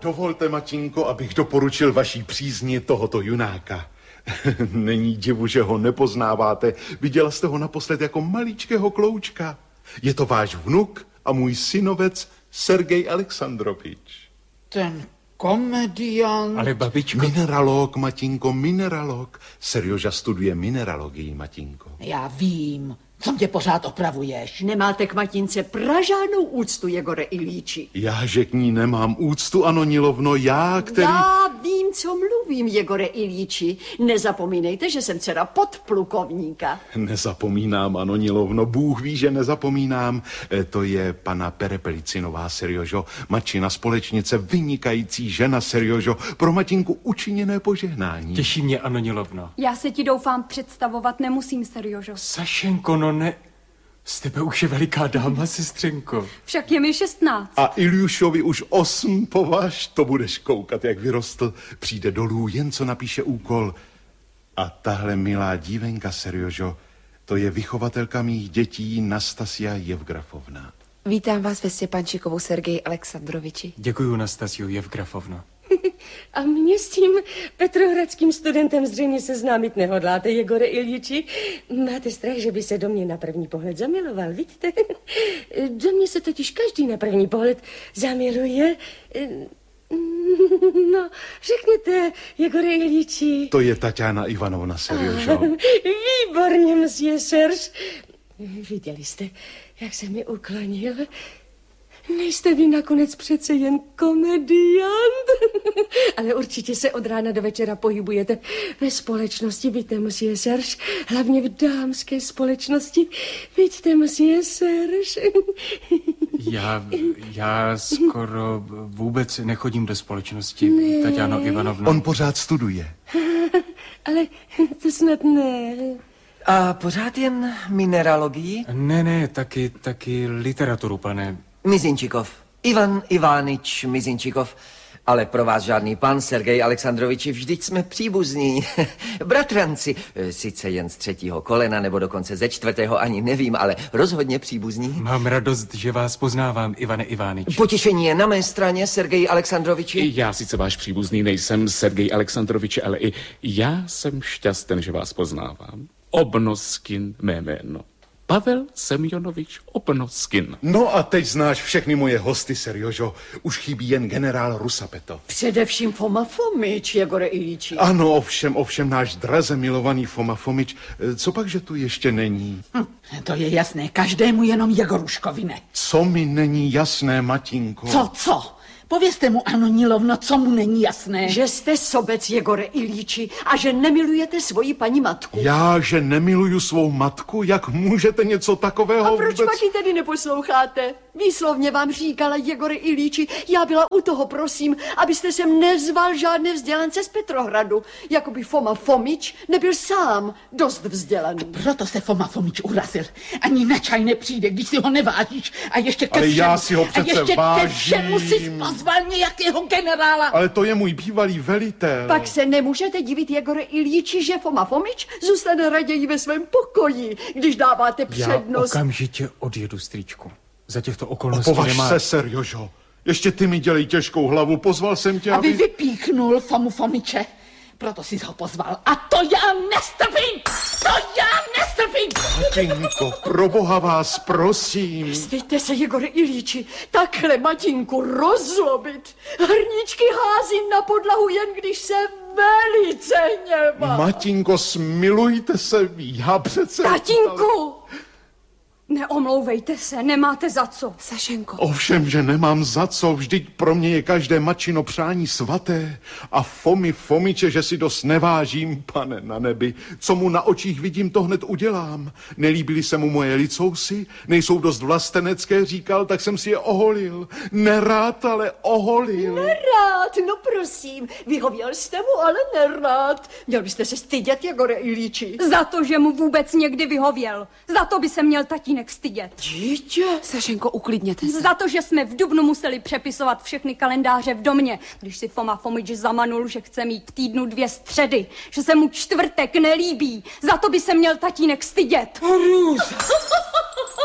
Dovolte, matinko, abych doporučil vaší přízni tohoto junáka. Není divu, že ho nepoznáváte. Viděla jste ho naposled jako maličkého kloučka. Je to váš vnuk a můj synovec Sergej Alexandrovič. Ten komediant. Ale babičko... Mineralog, matinko, mineralog. Serjoža studuje mineralogii, matinko. Já vím. Co mě pořád opravuješ? Nemáte k matince pražádnou úctu, Jegore Ilíči. Já, že k ní nemám úctu, Anonilovno, já, který... Já vím, co mluvím, Jegore Ilíči. Nezapomínejte, že jsem dcera podplukovníka. Nezapomínám, Anonilovno, Bůh ví, že nezapomínám. To je pana Perepelicinová, Serjožo, matčina společnice, vynikající žena, Serjožo, pro matinku učiněné požehnání. Těší mě, Anonilovno. Já se ti doufám představovat nemusím, Serjožo. Sašenko, no ne... Z tebe už je veliká dáma, sestřenko. Však je mi 16. A Iljušovi už 8, považ, to budeš koukat, jak vyrostl. Přijde dolů, jen co napíše úkol. A tahle milá dívenka, Serjožo, to je vychovatelka mých dětí Nastasia Jevgrafovna. Vítám vás ve Stěpančikovu, Sergej Alexandroviči. Děkuju, Nastasiu Jevgrafovno. A mě s tím petrohradským studentem zřejmě seznámit nehodláte, Jegore Iljiči. Máte strach, že by se do mě na první pohled zamiloval, vidíte? Do mě se totiž každý na první pohled zamiluje. No, řekněte, Jegore Iljiči. To je Tatiana Ivanovna, Serjožo. Výborně, monsieur Serge. Viděli jste, jak se mi uklonil? Nejste vy nakonec přece jen komediant, ale určitě se od rána do večera pohybujete ve společnosti, víte, monsieur Serge, hlavně v dámské společnosti, vidíte, monsieur Serge. Já skoro vůbec nechodím do společnosti, ne. Tatiano Ivanovno. On pořád studuje. Ale to snad ne. A pořád jen mineralogii? Ne, taky literaturu, pane... Mizinčikov. Ivan Ivánič Mizinčikov. Ale pro vás žádný pan, Sergej Alexandroviči, vždyť jsme příbuzní. Bratranci, sice jen z 3. kolena, nebo dokonce ze 4. ani nevím, ale rozhodně příbuzní. Mám radost, že vás poznávám, Ivane Ivánič. Potěšení je na mé straně, Sergej Alexandroviči. Já sice váš příbuzný nejsem, Sergej Alexandroviči, ale i já jsem šťasten, že vás poznávám. Obnoskin mé jméno. Pavel Semjonovič Obnoskin. No a teď znáš všechny moje hosty, Serjožo. Už chybí jen generál Rusapetov. Především Foma Fomič, Jegore Ilíči. Ano, ovšem náš draze milovaný Foma Fomič. Co pak, že tu ještě není? To je jasné, každému jenom Jegoruškovi ne. Co mi není jasné, matinko? Co? Povězte mu, Anonilovno, co mu není jasné. Že jste sobec, Jegore Ilíči, a že nemilujete svoji paní matku. Já, že nemiluju svou matku? Jak můžete něco takového A proč vůbec... pak ji tedy neposloucháte? Výslovně vám říkala, Jegore Ilíči, já byla u toho, prosím, abyste sem nezval žádné vzdělance z Petrohradu. Jakoby Foma Fomič nebyl sám dost vzdělaný. Proto se Foma Fomič urazil. Ani na čaj nepřijde, když si ho nevážíš. A ještě ke Ale všemu, já si ho přece vážím. Ke všemu si pozval nějakého generála. Ale to je můj bývalý velitel. Pak se nemůžete divit, Jegore Ilíči, že Foma Fomič zůstane raději ve svém pokoji, když dáváte přednost. Já okamžitě odjedu, strýčku. Za těchto okolností Opovaž se, Serjožo. Ještě ty mi dělej těžkou hlavu. Pozval jsem tě, aby vypíchnul Fomu Fomiče. Proto jsi ho pozval. A to já nestrpím! Matinko, pro boha vás prosím. Styďte se, Jegore Ilíči, takhle matinku rozlobit. Hrníčky házím na podlahu, jen když se velice hněvá. Matinko, smilujte se, já přece... Tatínku! Neomlouvejte se, nemáte za co. Sašenko. Ovšem, že nemám za co, vždyť pro mě je každé matčino přání svaté. A Fomy Fomiče, že si dost nevážím, pane na nebi. Co mu na očích vidím, to hned udělám. Nelíbily se mu moje licousy, nejsou dost vlastenecké, říkal, tak jsem si je oholil. Nerád, ale oholil. Nerád, no prosím, vyhověl jste mu, ale nerád. Měl byste se stydět, Jegore Ilíči. Za to, že mu vůbec někdy vyhověl. Za to by se měl tatínek stydět. Dítě. Sašenko, uklidněte se. Za to, že jsme v dubnu museli přepisovat všechny kalendáře v domě, když si Foma Fomič zamanul, že chce mít v týdnu 2 středy, že se mu čtvrtek nelíbí. Za to by se měl tatínek stydět.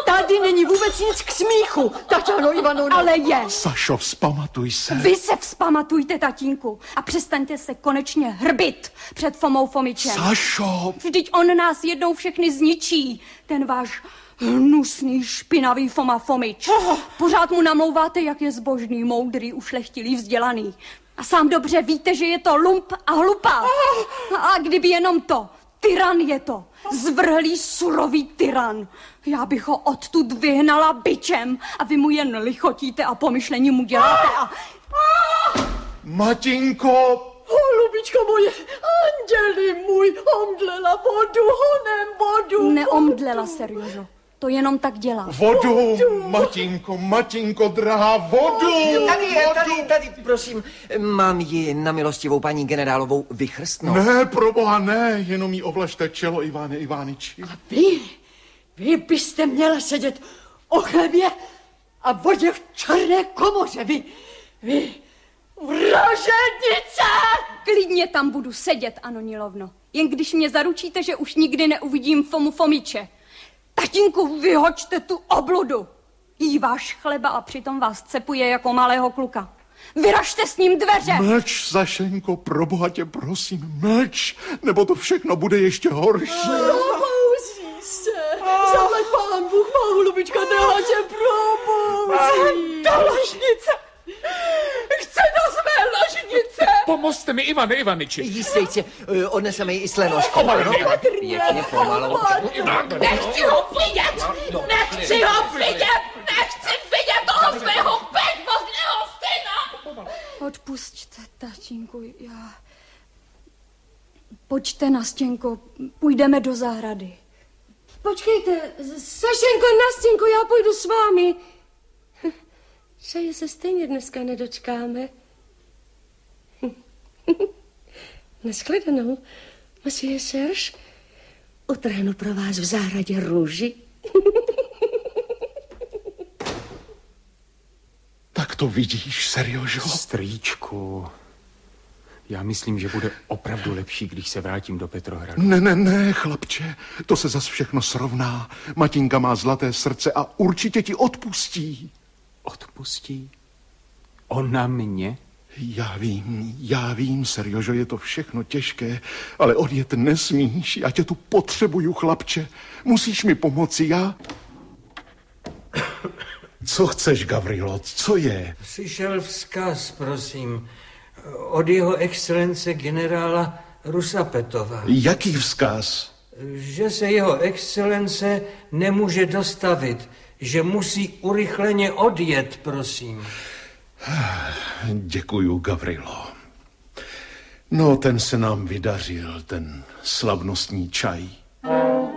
Tady není vůbec nic k smíchu, Taťáno Ivanono. Ale je. Sašo, vzpamatuj se. Vy se vzpamatujte, tatínku, a přestaňte se konečně hrbit před Fomou Fomičem. Sašo! Vždyť on nás jednou všechny zničí, ten váš hnusný, špinavý Foma Fomič. Pořád mu namlouváte, jak je zbožný, moudrý, ušlechtilý, vzdělaný. A sám dobře víte, že je to lump a hlupák. A kdyby jenom to, tyran je to. Zvrhlý, surový tyran. Já bych ho odtud vyhnala bičem a vy mu jen lichotíte a pomyšlení mu děláte a... Matinko! Holubičko moje, anděli můj, omdlela vodu, honem vodu. Neomdlela, Seriožo. To jenom tak dělá. Vodu, Matinko, drahá, vodu! Tady, prosím, mám ji na milostivou paní generálovou vychrstnout. Ne, proboha, ne, jenom jí ovlažte čelo, Ivane Ivániči. A vy byste měla sedět o chlebě a vodě v černé komoře, vy, vražednice! Klidně tam budu sedět, Anonilovno. Jen když mě zaručíte, že už nikdy neuvidím Fomu Fomiče. Tatínku, vyhoďte tu obludu. Jí váš chleba a přitom vás cepuje jako malého kluka. Vyražte s ním dveře. Mlč, Sašenko, proboha tě prosím, mlč, nebo to všechno bude ještě horší. Probouzí se. Zaplať pán Bůh, má holubička, drahá tě probouzí. Do ložnice. Chce do své ložnice. Pomozte mi, Ivane Ivaniči. Jistě, odneseme ji i s lenoškou. Pěkně pomalu. Nechci ho vidět. Nechci ho vidět. Nechci vidět toho svého bezmozného syna. Odpusťte, tatínku, já... Pojďte, Nastěnko, půjdeme do zahrady. Počkejte, Sašenko, Nastěnko, já půjdu s vámi. Že se stejně dneska nedočkáme. Nashledanou, monsieur Serge. Utrhnu pro vás v zahradě růži. Tak to vidíš, Seriožo? Strýčku, já myslím, že bude opravdu lepší, když se vrátím do Petrohradu. Ne, chlapče, to se zas všechno srovná. Matinka má zlaté srdce a určitě ti odpustí. Odpustí? Ona mě? Já vím, Seriožo, je to všechno těžké, ale odjet nesmíš, já tě tu potřebuju, chlapče. Musíš mi pomoci, já... Co chceš, Gavrilo, co je? Přišel vzkaz, prosím, od jeho excelence generála Rusapetova. Jaký vzkaz? Že se jeho excelence nemůže dostavit, že musí urychleně odjet, prosím. Děkuju, Gavrilo. No, ten se nám vydařil, ten slavnostní čaj.